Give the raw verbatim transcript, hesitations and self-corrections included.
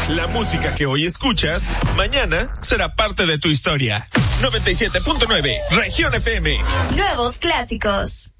La música que hoy escuchas, mañana será parte de tu historia. noventa y siete punto nueve, Región F M. Nuevos clásicos.